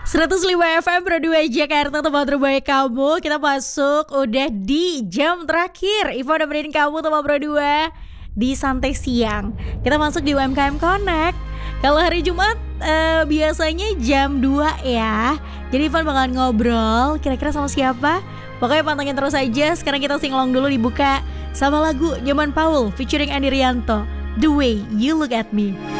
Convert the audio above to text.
105 FM Pro 2 Jakarta, tempat terbaik kamu. Kita masuk udah di jam terakhir. Ivo udah beriin kamu tempat Pro 2 di santai siang. Kita masuk di UMKM Connect. Kalau hari Jumat biasanya jam 2 ya. Jadi Ivan bakalan ngobrol kira-kira sama siapa. Pokoknya pantengin terus aja. Sekarang kita singlong dulu, dibuka sama lagu Nyoman Paul featuring Andi Rianto, The Way You Look At Me.